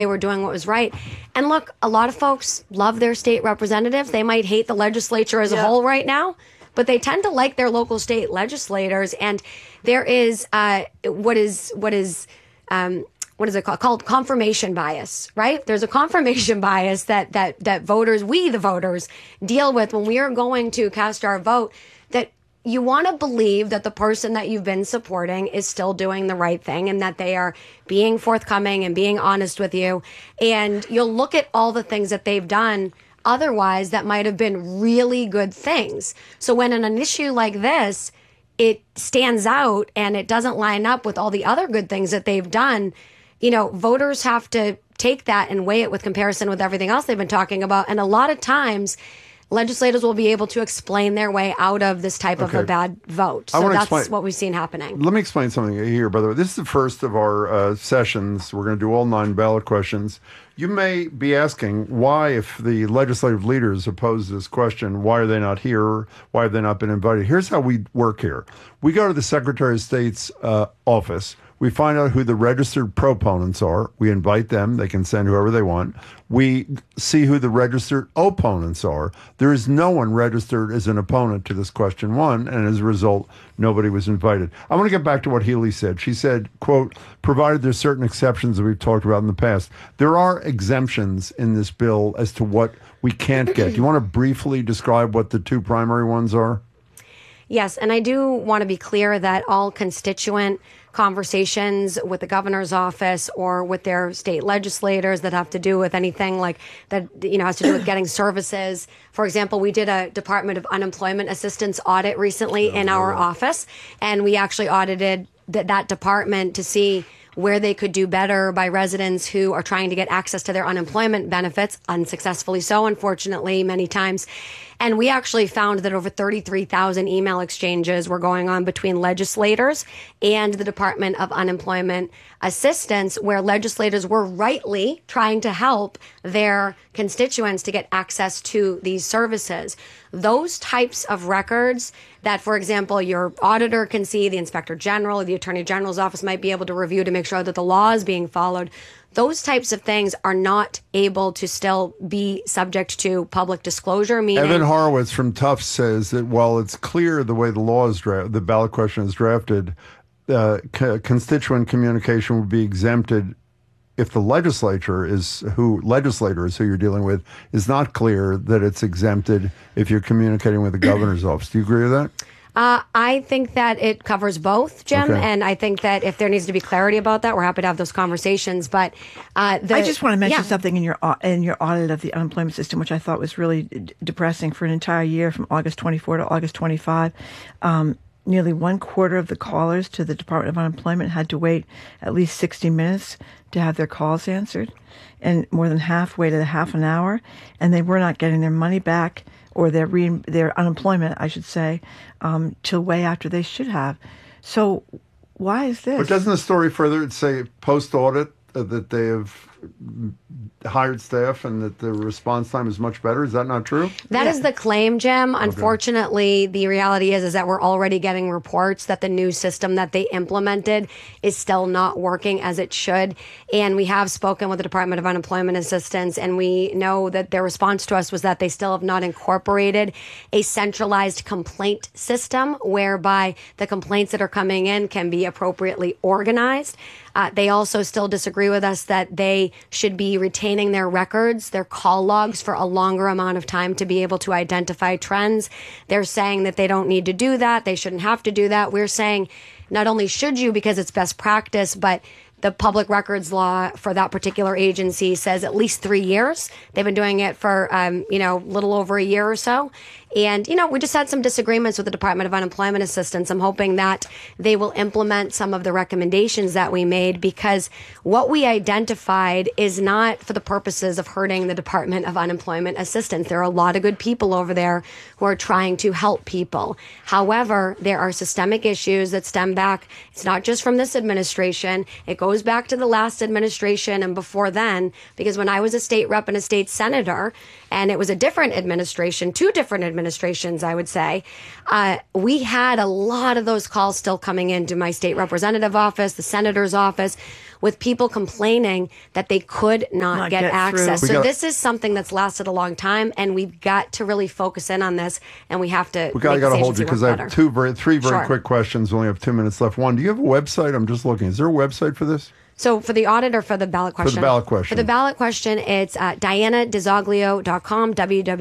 they were doing what was right. And look, a lot of folks love their state representatives. They might hate the legislature as a whole right now, but they tend to like their local state legislators. And there is what is it called confirmation bias, right? There's a confirmation bias that voters, we the voters, deal with when we are going to cast our vote, that you want to believe that the person that you've been supporting is still doing the right thing and that they are being forthcoming and being honest with you. And you'll look at all the things that they've done otherwise that might have been really good things. So when on an issue like this, it stands out and it doesn't line up with all the other good things that they've done, voters have to take that and weigh it with comparison with everything else they've been talking about. And a lot of times, legislators will be able to explain their way out of this type of a bad vote. So that's what we've seen happening. Let me explain something here, by the way. This is the first of our sessions. We're going to do all 9 ballot questions. You may be asking why, if the legislative leaders oppose this question, why are they not here? Why have they not been invited? Here's how we work here. We go to the Secretary of State's office. We find out who the registered proponents are. We invite them. They can send whoever they want. We see who the registered opponents are. There is no one registered as an opponent to this question 1, and as a result, nobody was invited. I want to get back to what Healy said. She said, quote, provided there's certain exceptions that we've talked about in the past. There are exemptions in this bill as to what we can't get. Do you want to briefly describe what the 2 primary ones are? Yes, and I do want to be clear that all constituent conversations with the governor's office or with their state legislators that have to do with anything like that, has to do with getting services. For example, we did a Department of Unemployment Assistance audit recently in our office, and we actually audited that department to see where they could do better by residents who are trying to get access to their unemployment benefits, unsuccessfully so, unfortunately, many times. And we actually found that over 33,000 email exchanges were going on between legislators and the Department of Unemployment Assistance, where legislators were rightly trying to help their constituents to get access to these services. Those types of records that, for example, your auditor can see, the inspector general, the attorney general's office might be able to review to make sure that the law is being followed. Those types of things are not able to still be subject to public disclosure. Meaning, Evan Horowitz from Tufts says that while it's clear the way the law is the ballot question is drafted, constituent communication would be exempted if the legislator is who you're dealing with is not clear that it's exempted if you're communicating with the governor's office. Do you agree with that? I think that it covers both, Jim, and I think that if there needs to be clarity about that, we're happy to have those conversations. But I just want to mention something in your audit of the unemployment system, which I thought was really depressing for an entire year, from August 24 to August 25. Nearly 1/4 of the callers to the Department of Unemployment had to wait at least 60 minutes to have their calls answered, and more than half waited a half an hour, and they were not getting their money back, or their unemployment, I should say, till way after they should have. So why is this? But doesn't the story further say post-audit that they have hired staff and that the response time is much better? Is that not true? That is the claim, Jim. Unfortunately, the reality is that we're already getting reports that the new system that they implemented is still not working as it should. And we have spoken with the Department of Unemployment Assistance, and we know that their response to us was that they still have not incorporated a centralized complaint system whereby the complaints that are coming in can be appropriately organized. They also still disagree with us that they should be retaining their records, their call logs, for a longer amount of time to be able to identify trends. They're saying that they don't need to do that. They shouldn't have to do that. We're saying not only should you, because it's best practice, but the public records law for that particular agency says at least 3 years. They've been doing it for, little over a year or so. And, we just had some disagreements with the Department of Unemployment Assistance. I'm hoping that they will implement some of the recommendations that we made, because what we identified is not for the purposes of hurting the Department of Unemployment Assistance. There are a lot of good people over there who are trying to help people. However, there are systemic issues that stem back. It's not just from this administration. It goes back to the last administration and before then, because when I was a state rep and a state senator, and it was a different administration, 2 different administrations, I would say, we had a lot of those calls still coming into my state representative office, the senator's office, with people complaining that they could not get access. So this is something that's lasted a long time, and we've got to really focus in on this, and we have to. We got to hold you because I have three very quick questions. We only have 2 minutes left. One, do you have a website? I'm just looking. Is there a website for this? So for the audit or for the ballot question? For the ballot question. For the ballot question, it's DianaDezoglio.com,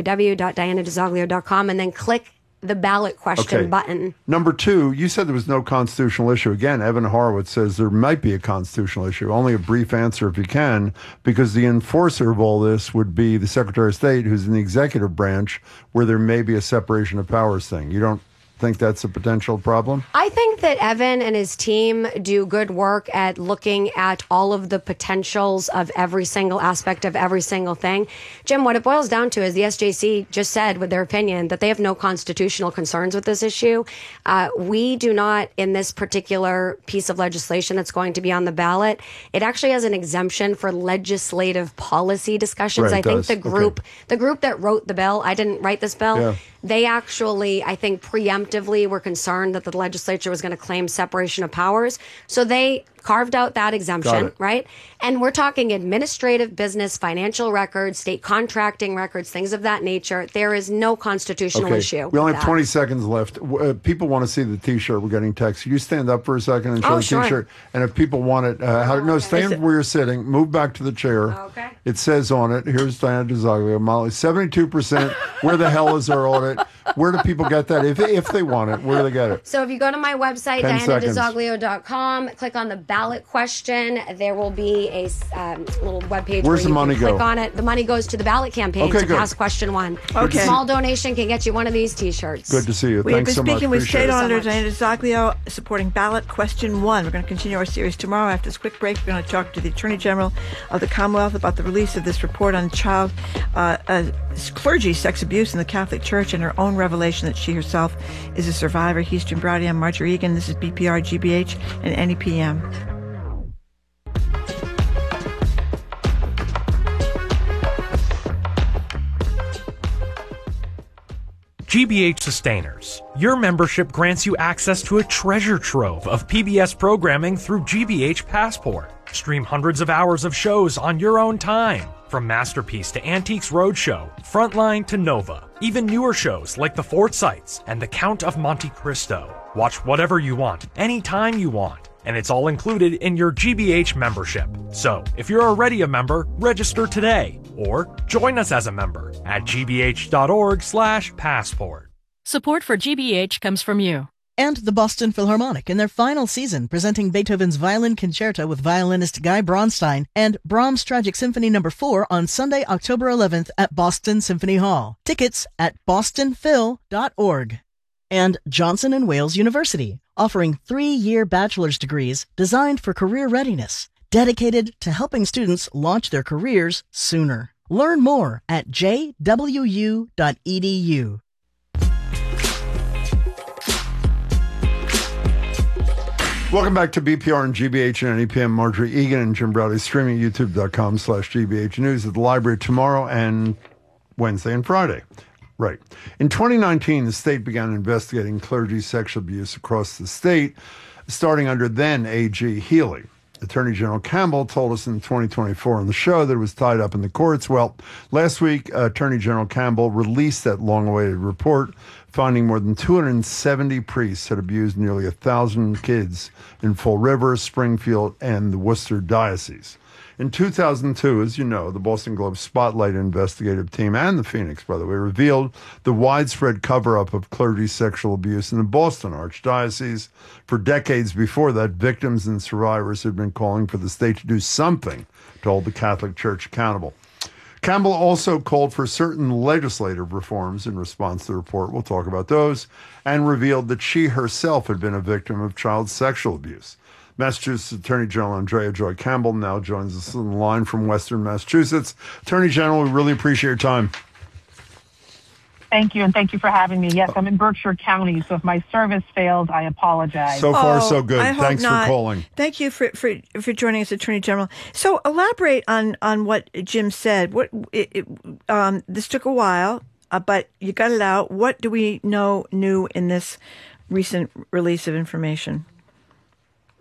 www.dianadezoglio.com, and then click the ballot question button. Number two, you said there was no constitutional issue. Again, Evan Horowitz says there might be a constitutional issue. Only a brief answer if you can, because the enforcer of all this would be the Secretary of State, who's in the executive branch, where there may be a separation of powers thing. You don't think that's a potential problem? I think that Evan and his team do good work at looking at all of the potentials of every single aspect of every single thing. Jim, what it boils down to is the SJC just said with their opinion that they have no constitutional concerns with this issue. We do not, in this particular piece of legislation that's going to be on the ballot, it actually has an exemption for legislative policy discussions. Right, I think the group that wrote the bill, I didn't write this bill, they actually, I think, preemptively were concerned that the legislature was going to claim separation of powers. So they carved out that exemption, right? And we're talking administrative, business, financial records, state contracting records, things of that nature. There is no constitutional issue. We only have 20 seconds left. People want to see the T-shirt. We're getting text. Could you stand up for a second and show the T-shirt? And if people want it, stand where you're sitting. Move back to the chair. Okay. It says on it, here's Diana Dezoglio, Molly, 72%. Where the hell is our audit? Where do people get that? If they want it, where do they get it? So if you go to my website, DianaDezoglio.com, click on the ballot question, there will be a little webpage. Where's the money go? Click on it. The money goes to the ballot campaign to pass question 1. Okay. A small donation can get you one of these T-shirts. Good to see you. We've Thanks so been speaking much. with State Auditor Diana Dezoglio supporting ballot question 1. We're going to continue our series tomorrow. After this quick break, we're going to talk to the Attorney General of the Commonwealth about the release of this report on child clergy sex abuse in the Catholic Church and her own revelation that she herself is a survivor. He's Jim Braude. I'm Marjorie Egan. This is BPR, GBH, and NEPM. GBH Sustainers. Your membership grants you access to a treasure trove of PBS programming through GBH Passport. Stream hundreds of hours of shows on your own time. From Masterpiece to Antiques Roadshow, Frontline to Nova. Even newer shows like The Forsytes and The Count of Monte Cristo. Watch whatever you want, anytime you want. And it's all included in your GBH membership. So, if you're already a member, register today. Or join us as a member at gbh.org/passport. Support for GBH comes from you. And the Boston Philharmonic in their final season, presenting Beethoven's Violin Concerto with violinist Guy Braunstein and Brahms' Tragic Symphony No. 4 on Sunday, October 11th at Boston Symphony Hall. Tickets at bostonphil.org. And Johnson & Wales University, offering 3-year bachelor's degrees designed for career readiness, dedicated to helping students launch their careers sooner. Learn more at jwu.edu. Welcome back to BPR and GBH and NEPM. Marjorie Egan and Jim Braude, streaming at youtube.com/GBH News at the library tomorrow and Wednesday and Friday. Right. In 2019, the state began investigating clergy sexual abuse across the state, starting under then AG Healy. Attorney General Campbell told us in 2024 on the show that it was tied up in the courts. Well, last week, Attorney General Campbell released that long-awaited report, finding more than 270 priests had abused nearly 1,000 kids in Fall River, Springfield, and the Worcester Diocese. In 2002, as you know, the Boston Globe Spotlight investigative team and the Phoenix, by the way, revealed the widespread cover-up of clergy sexual abuse in the Boston Archdiocese. For decades before that, victims and survivors had been calling for the state to do something to hold the Catholic Church accountable. Campbell also called for certain legislative reforms in response to the report. We'll talk about those, and revealed that she herself had been a victim of child sexual abuse. Massachusetts Attorney General Andrea Joy Campbell now joins us on the line from Western Massachusetts. Attorney General, we really appreciate your time. Thank you, and thank you for having me. Yes, I'm in Berkshire County, so if my service fails, I apologize. So far, so good. Thanks for calling. Thank you for joining us, Attorney General. So elaborate on what Jim said. This took a while, but you got it out. What do we know new in this recent release of information?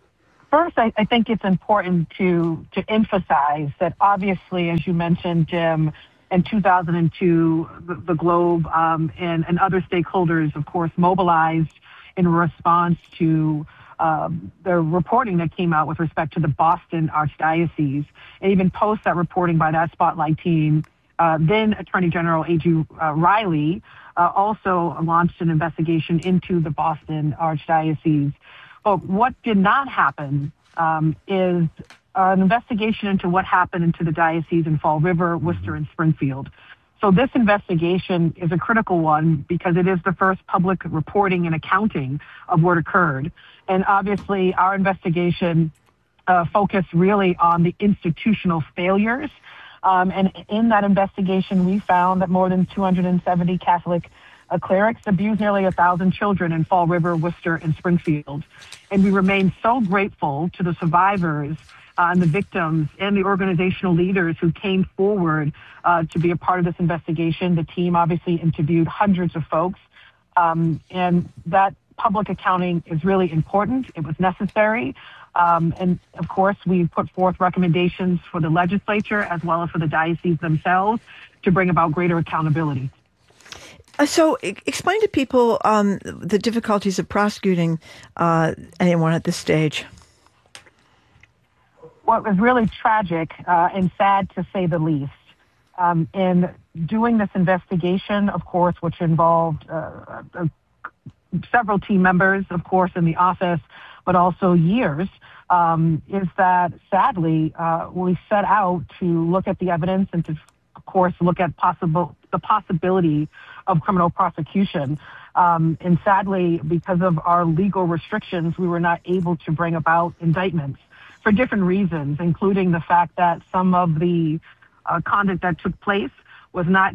First, I think it's important to emphasize that obviously, as you mentioned, Jim, in 2002, the Globe and other stakeholders, of course, mobilized in response to the reporting that came out with respect to the Boston Archdiocese. And even post that reporting by that Spotlight team, then Attorney General A.G. Riley also launched an investigation into the Boston Archdiocese. But what did not happen is an investigation into what happened into the diocese in Fall River, Worcester, and Springfield. So this investigation is a critical one because it is the first public reporting and accounting of what occurred. And obviously, our investigation focused really on the institutional failures. And in that investigation, we found that more than 270 Catholic clerics abused nearly 1,000 children in Fall River, Worcester, and Springfield. And we remain so grateful to the survivors and the victims and the organizational leaders who came forward to be a part of this investigation. The team obviously interviewed hundreds of folks. And that public accounting is really important. It was necessary. And of course, we put forth recommendations for the legislature as well as for the diocese themselves to bring about greater accountability. So explain to people the difficulties of prosecuting anyone at this stage. What was really tragic and sad, to say the least, in doing this investigation, of course, which involved several team members, of course, in the office, but also years, is that sadly we set out to look at the evidence and to, of course, look at the possibility of criminal prosecution. And sadly, because of our legal restrictions, we were not able to bring about indictments for different reasons, including the fact that some of the conduct that took place was not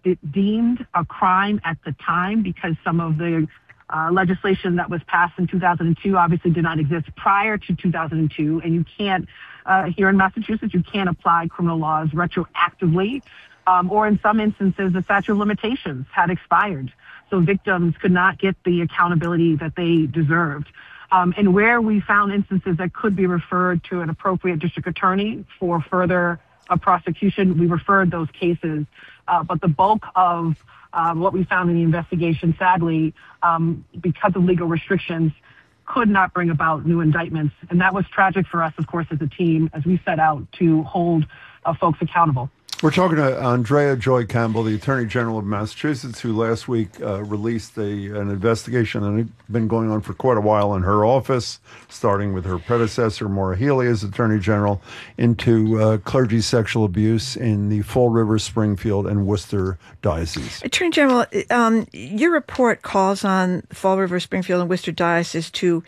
deemed a crime at the time because some of the legislation that was passed in 2002 obviously did not exist prior to 2002. And you can't, here in Massachusetts, you can't apply criminal laws retroactively. Or in some instances, the statute of limitations had expired. So victims could not get the accountability that they deserved. And where we found instances that could be referred to an appropriate district attorney for further prosecution, we referred those cases. But the bulk of what we found in the investigation, sadly, because of legal restrictions, could not bring about new indictments. And that was tragic for us, of course, as a team, as we set out to hold folks accountable. We're talking to Andrea Joy Campbell, the Attorney General of Massachusetts, who last week released an investigation that had been going on for quite a while in her office, starting with her predecessor, Maura Healey, as Attorney General, into clergy sexual abuse in the Fall River, Springfield, and Worcester dioceses. Attorney General, your report calls on Fall River, Springfield, and Worcester dioceses to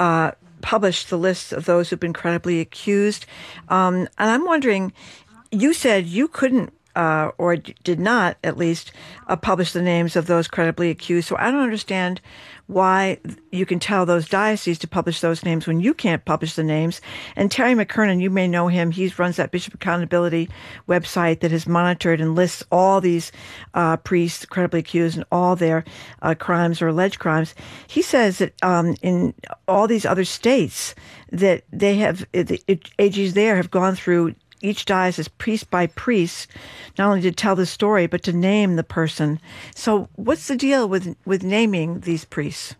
publish the list of those who've been credibly accused. And I'm wondering, you said you couldn't, or did not, at least, publish the names of those credibly accused. So I don't understand why you can tell those dioceses to publish those names when you can't publish the names. And Terry McKernan, you may know him. He runs that Bishop Accountability website that has monitored and lists all these priests credibly accused and all their crimes or alleged crimes. He says that in all these other states that they have, the AGs there have gone through each diocese, priest by priest, not only to tell the story, but to name the person. So what's the deal with naming these priests?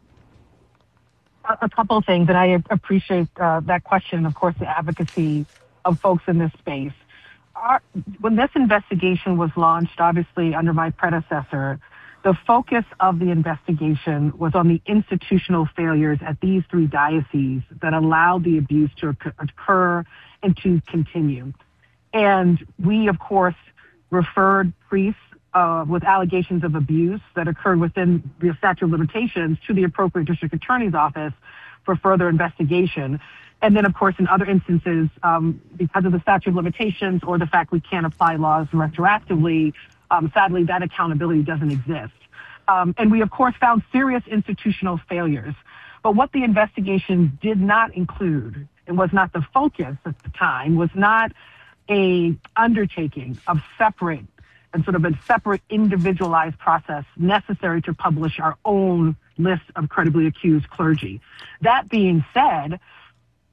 A couple of things, and I appreciate that question, of course, the advocacy of folks in this space. When this investigation was launched, obviously under my predecessor, the focus of the investigation was on the institutional failures at these three dioceses that allowed the abuse to occur and to continue. And we, of course, referred priests with allegations of abuse that occurred within the statute of limitations to the appropriate district attorney's office for further investigation. And then, of course, in other instances, because of the statute of limitations or the fact we can't apply laws retroactively, sadly, that accountability doesn't exist. And we, of course, found serious institutional failures. But what the investigation did not include, and was not the focus at the time, was not a undertaking of separate and sort of a separate individualized process necessary to publish our own list of credibly accused clergy. That being said,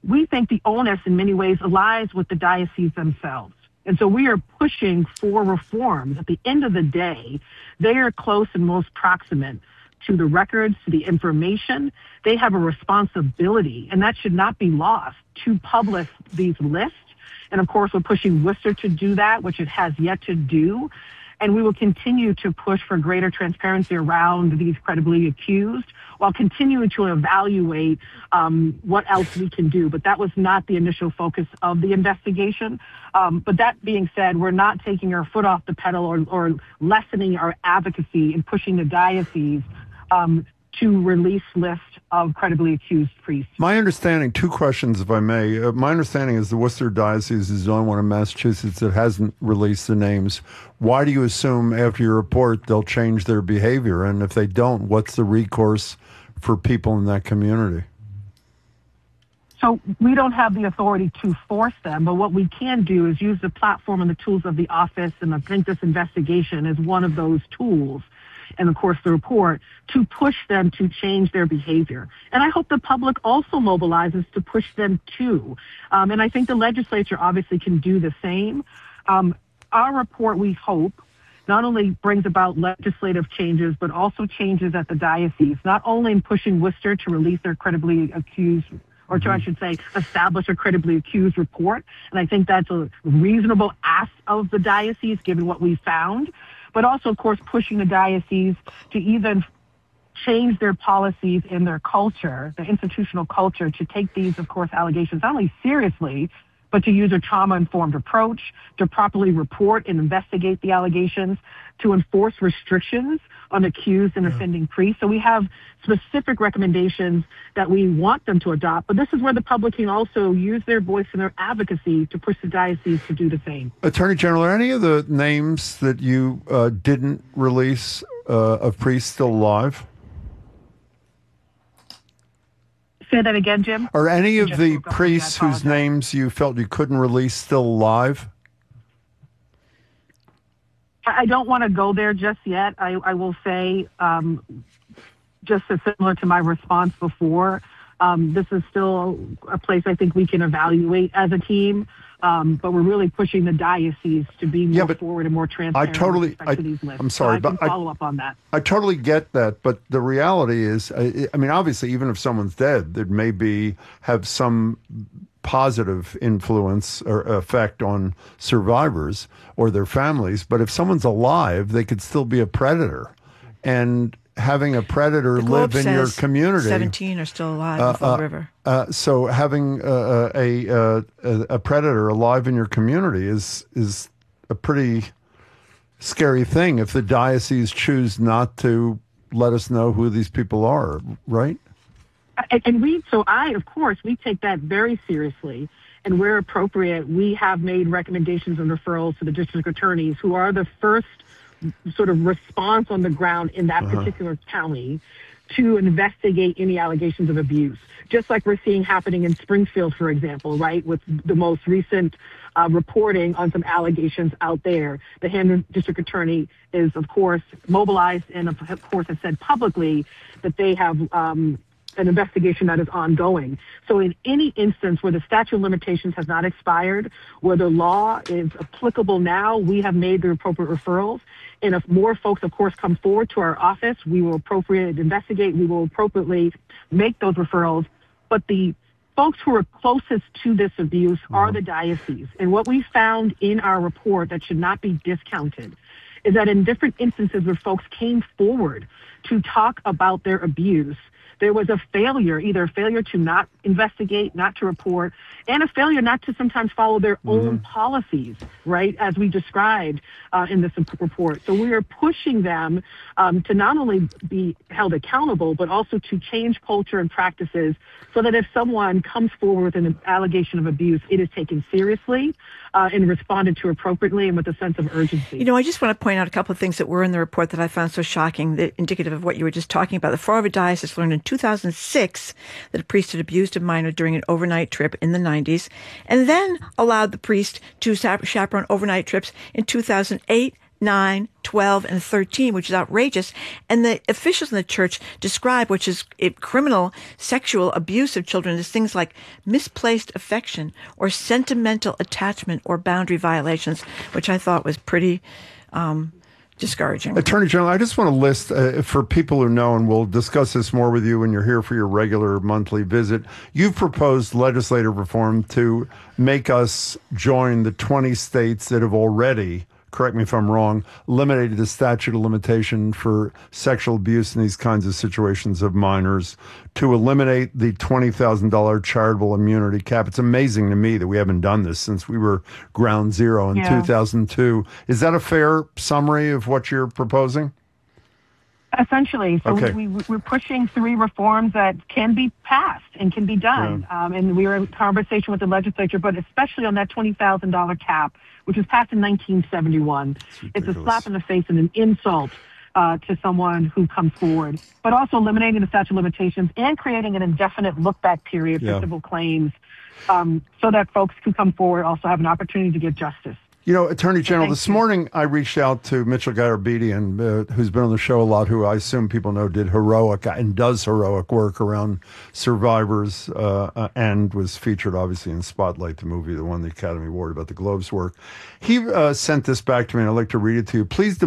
we think the onus in many ways lies with the dioceses themselves. And so we are pushing for reforms. At the end of the day, they are close and most proximate to the records, to the information. They have a responsibility, and that should not be lost, to publish these lists. And of course, we're pushing Worcester to do that, which it has yet to do. And we will continue to push for greater transparency around these credibly accused while continuing to evaluate what else we can do. But that was not the initial focus of the investigation. But that being said, we're not taking our foot off the pedal or lessening our advocacy and pushing the diocese to release lists of credibly accused priests. My understanding, two questions if I may. My understanding is the Worcester Diocese is the only one in Massachusetts that hasn't released the names. Why do you assume after your report they'll change their behavior? And if they don't, what's the recourse for people in that community? So we don't have the authority to force them, but what we can do is use the platform and the tools of the office, and I think this investigation is one of those tools, and of course the report, to push them to change their behavior. And I hope the public also mobilizes to push them too. And I think the legislature obviously can do the same. Our report, we hope, not only brings about legislative changes, but also changes at the diocese, not only in pushing Worcester to release their credibly accused, or to, I should say, establish a credibly accused report. And I think that's a reasonable ask of the diocese, given what we found, but also, of course, pushing the diocese to even change their policies and their culture, the institutional culture, to take these, of course, allegations not only seriously, but to use a trauma-informed approach, to properly report and investigate the allegations, to enforce restrictions on accused and offending priests. So we have specific recommendations that we want them to adopt, but this is where the public can also use their voice and their advocacy to push the diocese to do the same. Attorney General, are any of the names that you didn't release of priests still alive? Say that again, Jim? Are any of the priests whose names you felt you couldn't release still alive? I don't want to go there just yet. I will say, just as similar to my response before, this is still a place I think we can evaluate as a team. But we're really pushing the diocese to be more forward and more transparent with respect to these lists. I'm sorry, so I can follow up on that. I totally get that, but the reality is, I mean, obviously, even if someone's dead, there may have some positive influence or effect on survivors or their families. But if someone's alive, they could still be a predator, and having a predator live in your community. 17 are still alive in Fall River. So having a predator alive in your community is a pretty scary thing if the diocese choose not to let us know who these people are, right? And we take that very seriously. And where appropriate, we have made recommendations and referrals to the district attorneys, who are the first sort of response on the ground in that particular county to investigate any allegations of abuse, just like we're seeing happening in Springfield, for example, right, with the most recent reporting on some allegations out there. The Hampden District Attorney is, of course, mobilized and, of course, has said publicly that they have an investigation that is ongoing. So in any instance where the statute of limitations has not expired, where the law is applicable now, we have made the appropriate referrals. And if more folks, of course, come forward to our office, we will appropriately investigate. We will appropriately make those referrals. But the folks who are closest to this abuse are the diocese. And what we found in our report that should not be discounted is that in different instances where folks came forward to talk about their abuse, there was a failure, either a failure to not investigate, not to report, and a failure not to sometimes follow their own policies, right, as we described in this report. So we are pushing them to not only be held accountable, but also to change culture and practices so that if someone comes forward with an allegation of abuse, it is taken seriously and responded to appropriately and with a sense of urgency. You know, I just want to point out a couple of things that were in the report that I found so shocking, that indicative of what you were just talking about. The Fall River Diocese learned in 2006 that a priest had abused a minor during an overnight trip in the 90s, and then allowed the priest to chaperone overnight trips in 2008, 9, 12, and 13, which is outrageous. And the officials in the church describe, which is criminal sexual abuse of children, as things like misplaced affection or sentimental attachment or boundary violations, which I thought was pretty discouraging. Attorney General, I just want to list for people who know, and we'll discuss this more with you when you're here for your regular monthly visit. You've proposed legislative reform to make us join the 20 states that have already, correct me if I'm wrong, eliminated the statute of limitation for sexual abuse in these kinds of situations of minors, to eliminate the $20,000 charitable immunity cap. It's amazing to me that we haven't done this since we were ground zero in 2002. Is that a fair summary of what you're proposing? Essentially. So okay. we're pushing 3 reforms that can be passed and can be done. Yeah. And we were in conversation with the legislature, but especially on that $20,000 cap, which was passed in 1971. It's a slap in the face and an insult to someone who comes forward, but also eliminating the statute of limitations and creating an indefinite look-back period for civil claims so that folks who come forward also have an opportunity to get justice. You know, Attorney General, this morning I reached out to Mitchell Garabedian, who's been on the show a lot, who I assume people know did heroic and does heroic work around survivors and was featured, obviously, in Spotlight, the movie that won the Academy Award about the Globe's work. He sent this back to me, and I'd like to read it to you. Please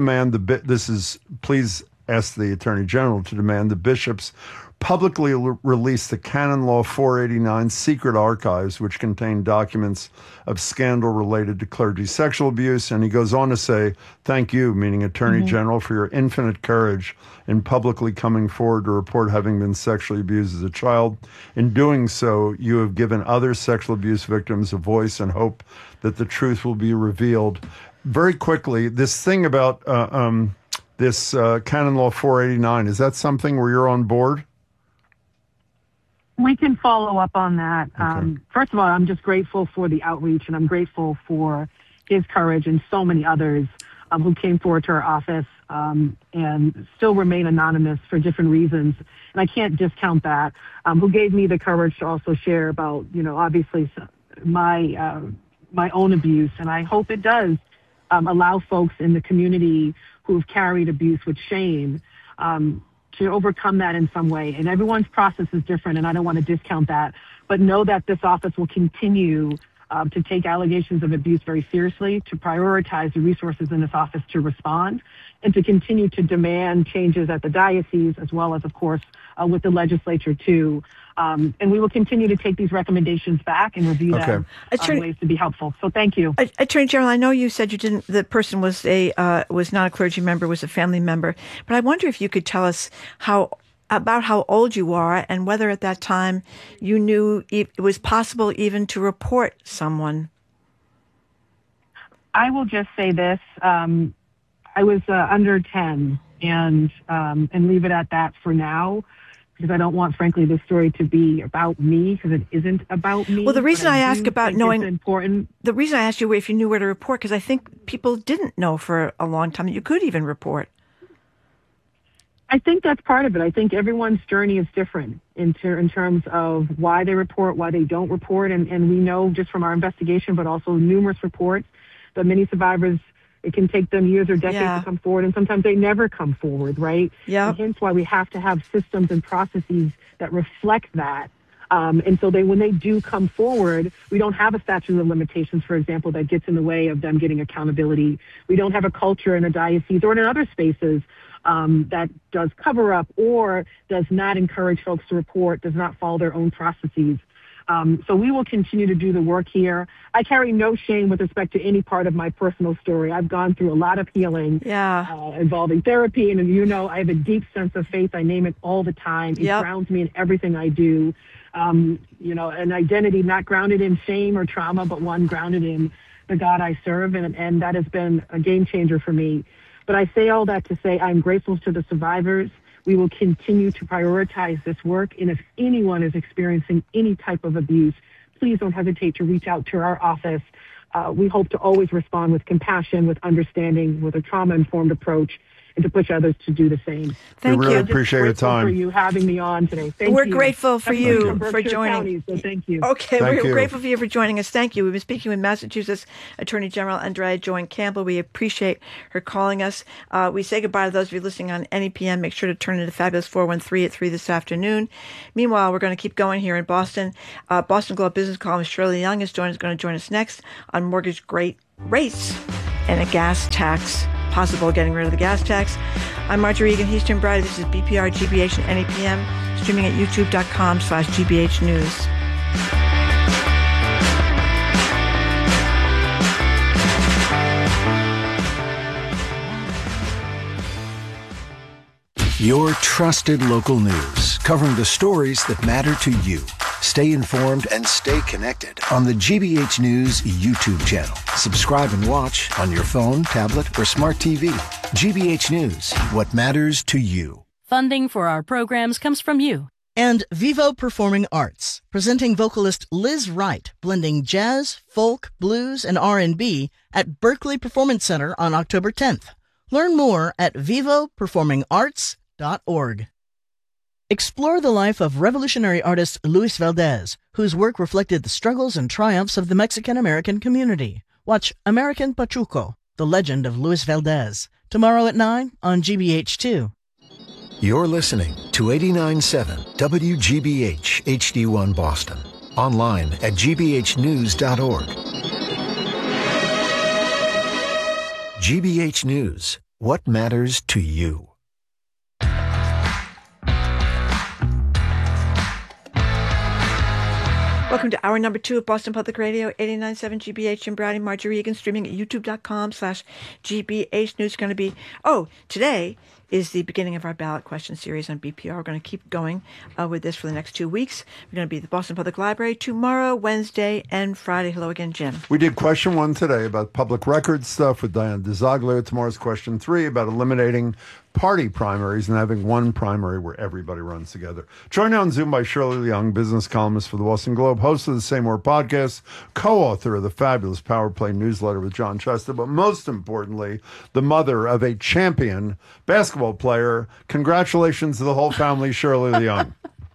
ask the Attorney General to demand the bishops publicly release the Canon Law 489 secret archives, which contain documents of scandal related to clergy sexual abuse. And he goes on to say, thank you, meaning Attorney General, for your infinite courage in publicly coming forward to report having been sexually abused as a child. In doing so, you have given other sexual abuse victims a voice and hope that the truth will be revealed. Very quickly, this thing about this Canon Law 489, is that something where you're on board? We can follow up on that. Okay. First of all, I'm just grateful for the outreach, and I'm grateful for his courage and so many others who came forward to our office and still remain anonymous for different reasons. And I can't discount that. Who gave me the courage to also share about, obviously my own abuse. And I hope it does allow folks in the community who've carried abuse with shame to overcome that in some way. And everyone's process is different, and I don't want to discount that. But know that this office will continue to take allegations of abuse very seriously, to prioritize the resources in this office to respond, and to continue to demand changes at the diocese, as well as, of course, with the legislature, too. And we will continue to take these recommendations back and review them on ways to be helpful. So thank you. Attorney General, I know you said the person was not a clergy member, was a family member, but I wonder if you could tell us about how old you are and whether at that time you knew it was possible even to report someone. I will just say this. I was under 10 and leave it at that for now, because I don't want, frankly, this story to be about me, because it isn't about me. Well, the reason I ask about knowing, important. The reason I asked you if you knew where to report, because I think people didn't know for a long time that you could even report. I think that's part of it. I think everyone's journey is different in terms of why they report, why they don't report. And we know just from our investigation, but also numerous reports, that many survivors, it can take them years or decades to come forward, and sometimes they never come forward, right? Yeah. And hence why we have to have systems and processes that reflect that. And so when they do come forward, we don't have a statute of limitations, for example, that gets in the way of them getting accountability. We don't have a culture in a diocese or in other spaces that does cover up or does not encourage folks to report, does not follow their own processes. So we will continue to do the work here. I carry no shame with respect to any part of my personal story. I've gone through a lot of healing involving therapy. And, I have a deep sense of faith. I name it all the time. It grounds me in everything I do. An identity not grounded in shame or trauma, but one grounded in the God I serve. And that has been a game changer for me. But I say all that to say I'm grateful to the survivors. We will continue to prioritize this work. And if anyone is experiencing any type of abuse, please don't hesitate to reach out to our office. We hope to always respond with compassion, with understanding, with a trauma-informed approach, and to push others to do the same. Thank we really you. appreciate your time. For you having me on today. Thank We're you. grateful for Definitely you from for Berkshire joining. County, so thank you. Okay, Thank we're you. grateful for you for joining us. Thank you. We've been speaking with Massachusetts Attorney General Andrea Joy Campbell. We appreciate her calling us. We say goodbye to those of you listening on NEPM. Make sure to turn into Fabulous 413 at 3 this afternoon. Meanwhile, we're going to keep going here in Boston. Boston Globe business columnist Shirley Young is going to join us next on mortgage rates and a gas tax. Possible getting rid of the gas tax. I'm Marjorie Egan. He's Jim Brady. This is BPR, GBH, and NEPM, streaming at youtube.com/GBH News. Your trusted local news, covering the stories that matter to you. Stay informed and stay connected on the GBH News YouTube channel. Subscribe and watch on your phone, tablet, or smart TV. GBH News, what matters to you. Funding for our programs comes from you. And Vivo Performing Arts, presenting vocalist Liz Wright, blending jazz, folk, blues, and R&B at Berkeley Performance Center on October 10th. Learn more at vivoperformingarts.org. Explore the life of revolutionary artist Luis Valdez, whose work reflected the struggles and triumphs of the Mexican-American community. Watch American Pachuco, The Legend of Luis Valdez, tomorrow at 9 on GBH2. You're listening to 89.7 WGBH HD1 Boston. Online at gbhnews.org. GBH News, what matters to you. Welcome to hour number 2 of Boston Public Radio, 89.7 GBH. Jim Brady, Marjorie Egan, streaming at youtube.com/GBH News. Going to be, today is the beginning of our ballot question series on BPR. We're going to keep going with this for the next 2 weeks. We're going to be at the Boston Public Library tomorrow, Wednesday, and Friday. Hello again, Jim. We did question 1 today about public records stuff with Diane DeZoglio. Tomorrow's question 3 about eliminating party primaries and having one primary where everybody runs together. Joined now on Zoom by Shirley Young, business columnist for the Boston Globe, host of the Say More podcast, co-author of the fabulous Power Play newsletter with John Chester, but most importantly, the mother of a champion basketball player. Congratulations to the whole family, Shirley Young.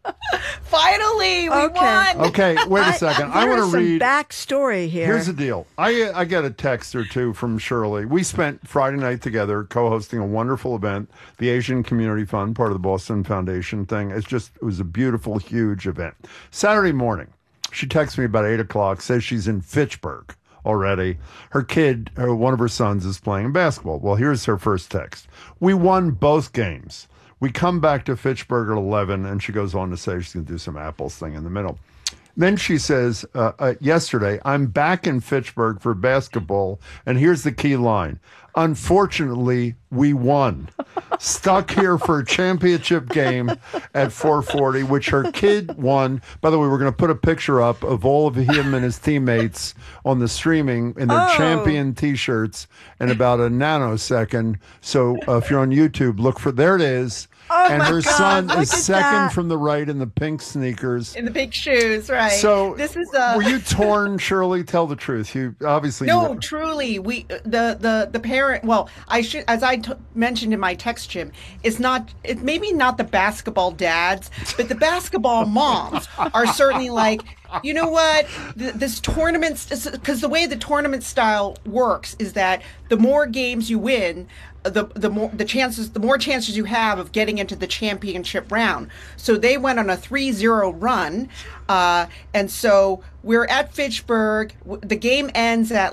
Finally, we won. Okay, wait a second. I want to read backstory here. Here's the deal. I got a text or two from Shirley. We spent Friday night together co-hosting a wonderful event, the Asian Community Fund, part of the Boston Foundation thing. It was a beautiful, huge event. Saturday morning, she texts me about 8 o'clock, says she's in Fitchburg already. Her kid, one of her sons, is playing basketball. Well, here's her first text. We won both games. We come back to Fitchburg at 11, and she goes on to say she's going to do some Apples thing in the middle. Then she says, yesterday, I'm back in Fitchburg for basketball, and here's the key line. Unfortunately, we won. Stuck here for a championship game at 4:40, which her kid won. By the way, we're going to put a picture up of all of him and his teammates on the streaming in their champion T-shirts in about a nanosecond. So if you're on YouTube, look for, there it is. And her son is second from the right in the pink sneakers. In the pink shoes, right. So this is were you torn, Shirley? Tell the truth. You obviously No, truly. We the parent, well, I should, as I mentioned in my text, Jim, it's maybe not the basketball dads, but the basketball moms are certainly like, you know what, this tournament, because the way the tournament style works is that the more games you win, the more chances you have of getting into the championship round. So they went on a 3-0 run, and so we're at Fitchburg. The game ends at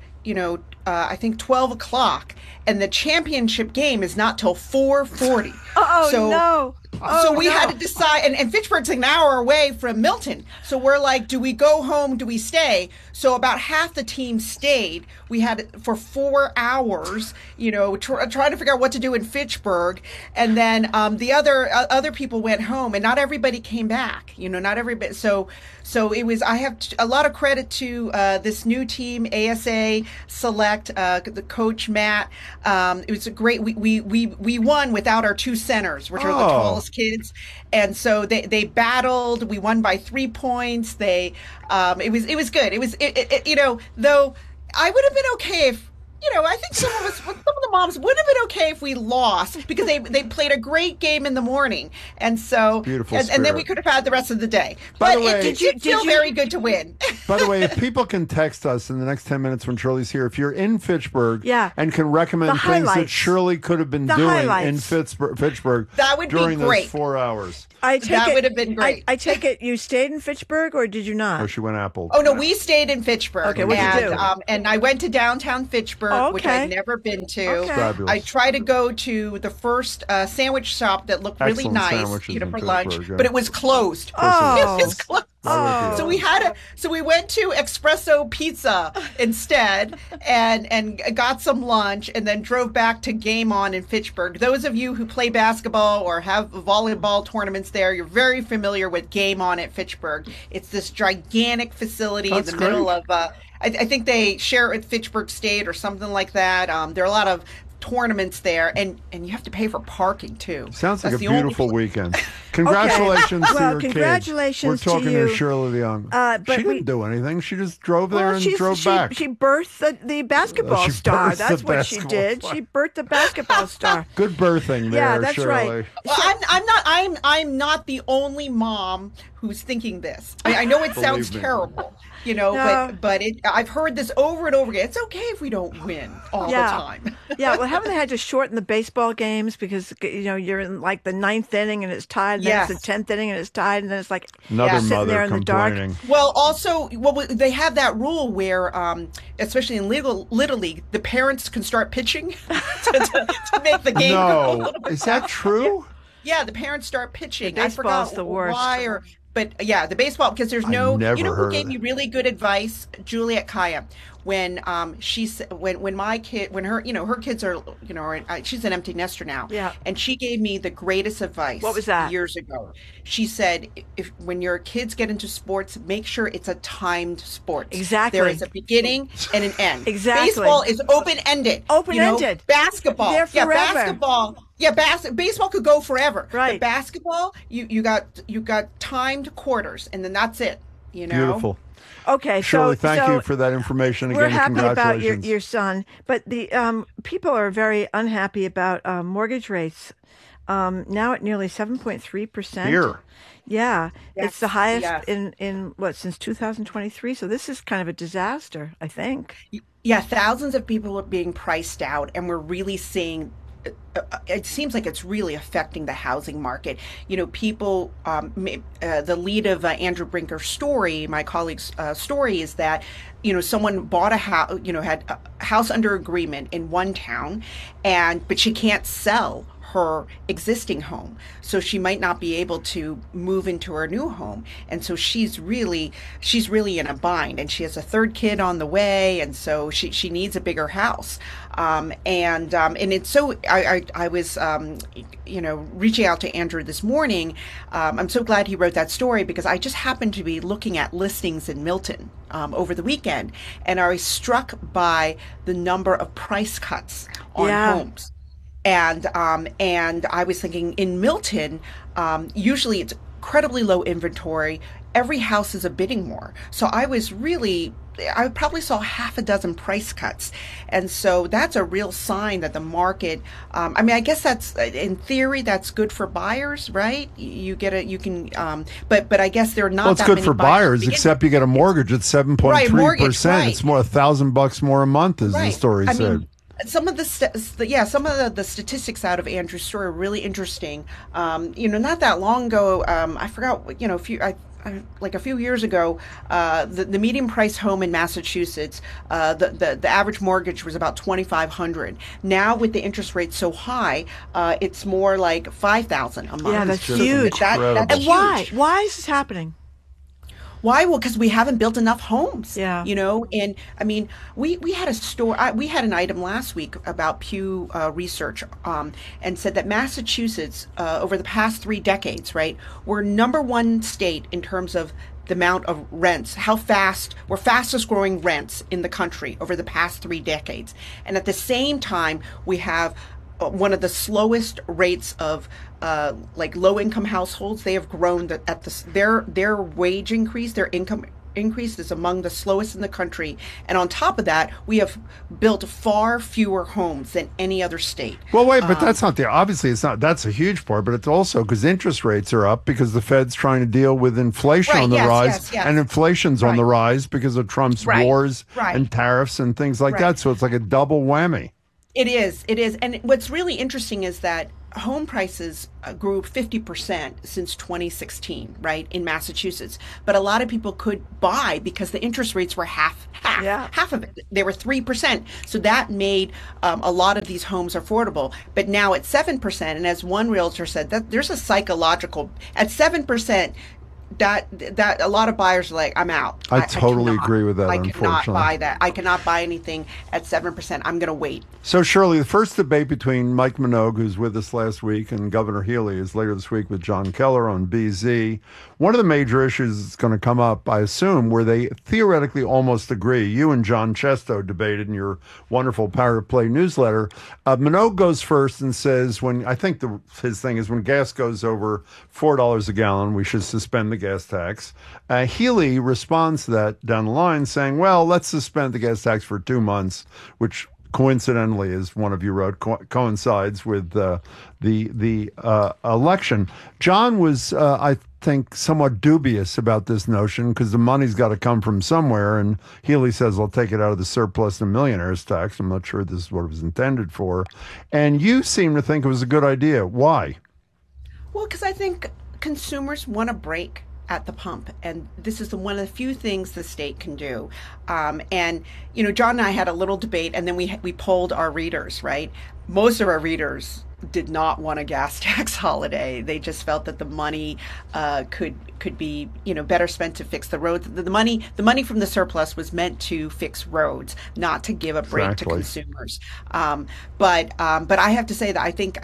I think 12 o'clock, and the championship game is not till 4:40. So we had to decide, and Fitchburg's an hour away from Milton. So we're like, do we go home? Do we stay? So about half the team stayed. We had for 4 hours, trying to figure out what to do in Fitchburg. And then the other people went home, and not everybody came back. Not everybody. So it was. I have a lot of credit to this new team, ASA Select, the coach Matt. It was a great. We won without our two centers, which are the tallest kids, and so they battled. We won by 3 points. It was good. Though I would have been okay if I think some of them moms, would have been okay if we lost because they played a great game in the morning, and so Beautiful and then we spirit. could have had the rest of the day. By But the way- it did feel very good to win. By the way, if people can text us in the next 10 minutes when Shirley's here, if you're in Fitchburg Yeah. and can recommend The things that highlights. Shirley could have been The doing highlights. in Fitchburg That would be during great. those 4 hours. I take That it, would have been great. I take it you stayed in Fitchburg, or did you not? Oh, she went Apple. Oh no, we stayed in Fitchburg. Okay, what'd you and, do? And I went to downtown Fitchburg, Oh, which okay. I'd never been to. Okay. Fabulous. I tried to go to the first sandwich shop that looked really Excellent nice, sandwiches in for lunch, Pittsburgh, yeah. but it was closed. Oh. It was closed. Oh. So we went to Espresso Pizza instead and got some lunch and then drove back to Game On in Fitchburg. Those of you who play basketball or have volleyball tournaments there, you're very familiar with Game On at Fitchburg. It's this gigantic facility That's in the middle great. of I think they share it with Fitchburg State or something like that. There are a lot of tournaments there, and you have to pay for parking too. Sounds like That's a the only beautiful pla- weekend. Congratulations to Well, your congratulations kids. We're talking to you. to Shirley Young. But she we- didn't do anything. She just drove there and she's- drove she, back. She birthed the basketball she star. birthed That's the what she basketball did. star. She birthed the basketball star. Good birthing there, Yeah, that's Shirley. right. Well, I'm not the only mom who's thinking this. I know it sounds Believe me. terrible, No. but I've heard this over and over again. It's okay if we don't win all the time. Yeah, well, haven't they had to shorten the baseball games because you're in like the 9th inning and it's tied, and Yes. then it's the 10th inning and it's tied, and then it's like Another Yeah. sitting mother there in the dark. complaining. Well, also, they have that rule where, especially in Little League, the parents can start pitching to make the game go a No, little bit is that true? Yeah, the parents start pitching. The I baseball's forgot the worst. why, but yeah, the baseball, because there's no. never You know heard who gave of me it. really good advice? Juliet Kaya. When when my kid, when her her kids are she's an empty nester now. Yeah. And she gave me the greatest advice. What was that? Years ago, she said, if when your kids get into sports, make sure it's a timed sport. Exactly. There is a beginning and an end. Exactly. Baseball is open ended. Open-ended. Basketball. They're Yeah, forever. basketball. Yeah, baseball could go forever. Right. But basketball, you got timed quarters, and then that's it. Beautiful. Okay, Shirley, so thank so you for that information. we're Again, happy about congratulations. your son, but the people are very unhappy about mortgage rates. Now at nearly 7.3%. Here. Yeah, it's the highest yes. in since 2023. So this is kind of a disaster, I think. Yeah, thousands of people are being priced out, and we're really seeing. It seems like it's really affecting the housing market. People. The lead of Andrew Brinker's story, my colleague's story, is that someone bought a house, had a house under agreement in one town, but she can't sell her existing home, so she might not be able to move into her new home, and so she's really in a bind, and she has a third kid on the way, and so she needs a bigger house, and it's so I was reaching out to Andrew this morning. I'm so glad he wrote that story because I just happened to be looking at listings in Milton over the weekend, and I was struck by the number of price cuts on homes. And I was thinking in Milton, usually it's incredibly low inventory. Every house is a bidding war. So I probably saw half a dozen price cuts. And so that's a real sign that the market, I guess that's, in theory, that's good for buyers, right? But I guess they're not Well, it's that good many for buyers, to begin except you get a mortgage at 7.3%. mortgage, right. It's more $1,000 more a month, as the story said. Some of the statistics out of Andrew's story are really interesting. Not that long ago, I forgot. A few years ago, the median price home in Massachusetts, the average mortgage was about $2,500. Now, with the interest rate so high, it's more like $5,000 a month. Yeah, that's just huge. That's And why? huge. Why is this happening? Why? Well, because we haven't built enough homes. Yeah. And we had a story. We had an item last week about Pew Research, and said that Massachusetts, over the past 3 decades, right, we're #1 state in terms of the amount of rents, we're fastest growing rents in the country over the past 3 decades. And at the same time, we have one of the slowest rates of low income households. They have grown their wage increase, their income increase is among the slowest in the country. And on top of that, we have built far fewer homes than any other state. Well, wait, but that's not obviously it's not, that's a huge part, but it's also because interest rates are up because the Fed's trying to deal with inflation on the rise. And inflation's on the rise because of Trump's wars and tariffs and things like that. So it's like a double whammy. It is. And what's really interesting is that home prices grew 50% since 2016, right, in Massachusetts. But a lot of people could buy because the interest rates were half of it. They were 3%. So that made a lot of these homes affordable. But now at 7%, and as one realtor said, that there's a psychological, at 7%, that a lot of buyers are like, I'm out. I totally agree with that. I cannot buy that. I cannot buy anything at 7%. I'm going to wait. So, Shirley, the first debate between Mike Minogue, who's with us last week, and Governor Healy is later this week with John Keller on BZ. One of the major issues that's going to come up, I assume, where they theoretically almost agree. You and John Chesto debated in your wonderful Power Play newsletter. Minogue goes first and says, his thing is when gas goes over $4 a gallon, we should suspend the gas tax. Healy responds to that down the line saying, well, let's suspend the gas tax for 2 months, which coincidentally, as one of you wrote, coincides with the election. John was, I think, somewhat dubious about this notion because the money's got to come from somewhere, and Healy says, I'll take it out of the surplus and millionaires tax. I'm not sure this is what it was intended for. And you seem to think it was a good idea. Why? Well, because I think consumers want a break at the pump, and this is one of the few things the state can do. And John and I had a little debate, and then we polled our readers. Right, most of our readers did not want a gas tax holiday. They just felt that the money could be better spent to fix the roads. The money from the surplus was meant to fix roads, not to give a break to consumers. But I have to say that I think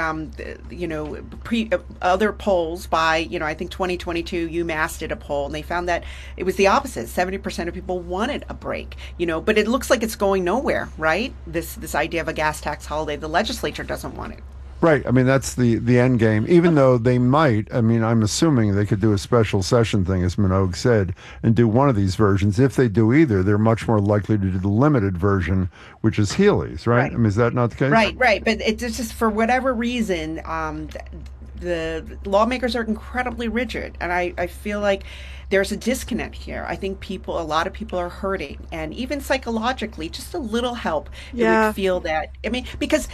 other polls by I think 2022 UMass did a poll, and they found that it was the opposite. 70% of people wanted a break. But it looks like it's going nowhere. Right? This idea of a gas tax holiday, the legislature doesn't want it. Right. I mean, that's the end game, even though they might. I mean, I'm assuming they could do a special session thing, as Minogue said, and do one of these versions. If they do either, they're much more likely to do the limited version, which is Healy's, right? I mean, is that not the case? Right. But it's just for whatever reason, the lawmakers are incredibly rigid. And I feel like there's a disconnect here. I think a lot of people are hurting, and even psychologically, just a little help. It would feel that. I mean, because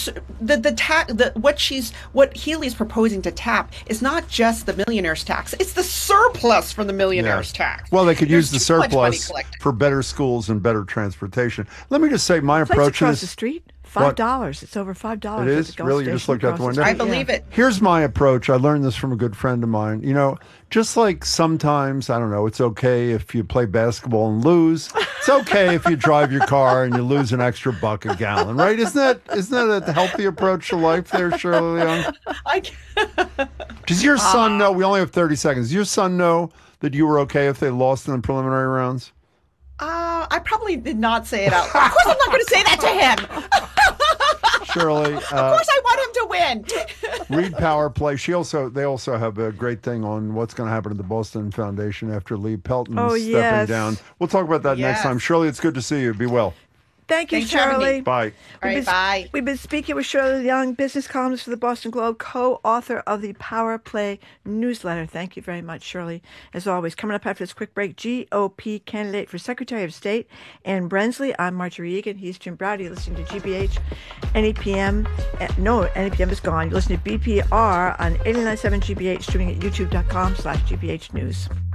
what Healy's proposing to tap is not just the millionaire's tax; it's the surplus from the millionaire's tax. Well, they could use the surplus for better schools and better transportation. Let me just say, my approach across is the street. $5. It's over $5. It is? Really? You just looked out the window? I believe it. Here's my approach. I learned this from a good friend of mine. Just like sometimes, I don't know, it's okay if you play basketball and lose. It's okay if you drive your car and you lose an extra $1 a gallon, right? Isn't that a healthy approach to life there, Shirley Young? Does your son know, we only have 30 seconds, does your son know that you were okay if they lost in the preliminary rounds? I probably did not say it out loud. Of course I'm not going to say that to him. Shirley. Of course I want him to win. Read Power Play. They also have a great thing on what's going to happen to the Boston Foundation after Lee Pelton stepping down. We'll talk about that next time. Shirley, it's good to see you. Be well. Thank you, Shirley. Bye. All right, bye. We've been speaking with Shirley Young, business columnist for the Boston Globe, co-author of the Power Play newsletter. Thank you very much, Shirley. As always, coming up after this quick break, GOP candidate for Secretary of State Ann Brensley. I'm Marjorie Egan. He's Jim Browder. You're listening to GBH. NEPM. No, NEPM is gone. You're listening to BPR on 89.7 GBH, streaming at youtube.com/GBH News.